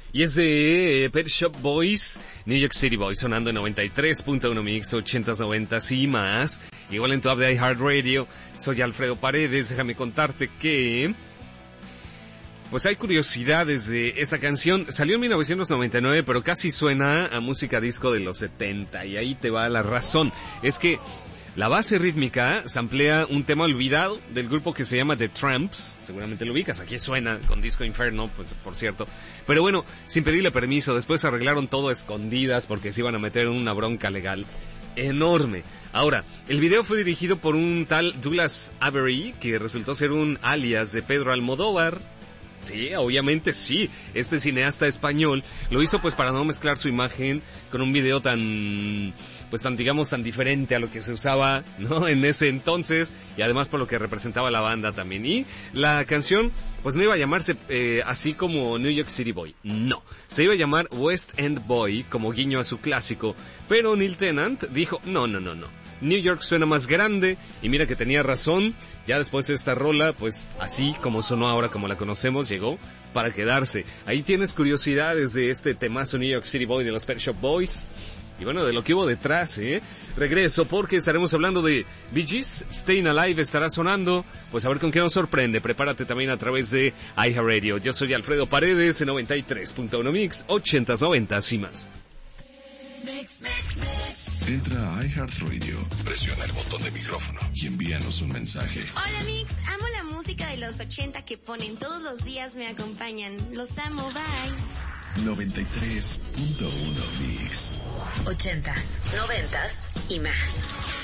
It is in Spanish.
Y es de Pet Shop Boys, New York City Boys, sonando en 93.1 Mix, 80s, 90s y más. Igual en tu app de iHeartRadio. Soy Alfredo Paredes, déjame contarte que... Pues hay curiosidades de esta canción. Salió en 1999, pero casi suena a música disco de los 70. Y ahí te va la razón. Es que la base rítmica samplea un tema olvidado del grupo que se llama The Tramps. Seguramente lo ubicas. Aquí suena con Disco Inferno, pues por cierto. Pero bueno, sin pedirle permiso. Después arreglaron todo a escondidas porque se iban a meter en una bronca legal enorme. Ahora, el video fue dirigido por un tal Douglas Avery, que resultó ser un alias de Pedro Almodóvar. Sí, obviamente sí, este cineasta español lo hizo pues para no mezclar su imagen con un video tan digamos tan diferente a lo que se usaba, ¿no? En ese entonces, y además por lo que representaba la banda también. Y la canción pues no iba a llamarse así como New York City Boy, no, se iba a llamar West End Boy, como guiño a su clásico, pero Neil Tennant dijo no, New York suena más grande, y mira que tenía razón. Ya después de esta rola, pues así como sonó ahora, como la conocemos, llegó para quedarse. Ahí tienes curiosidades de este temazo New York City Boy de los Pet Shop Boys. Y bueno, de lo que hubo detrás, Regreso porque estaremos hablando de Bee Gees. Staying Alive estará sonando. Pues a ver con qué nos sorprende. Prepárate también a través de iHeartRadio. Yo soy Alfredo Paredes en 93.1 Mix, 80s, 90s y más. Entra a iHeartRadio, presiona el botón de micrófono y envíanos un mensaje. Hola Mix, amo la música de los 80 que ponen todos los días, me acompañan. Los amo, bye. 93.1 Mix. 80s, 90s y más.